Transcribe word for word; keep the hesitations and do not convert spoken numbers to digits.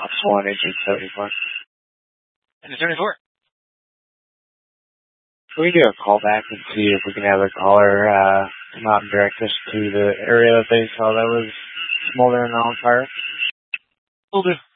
Ops one, agent seventy-four. And seventy-four. Can we do a call back and see if we can have a caller uh, come out and direct us to the area that they saw that was smoldering on fire? Will do.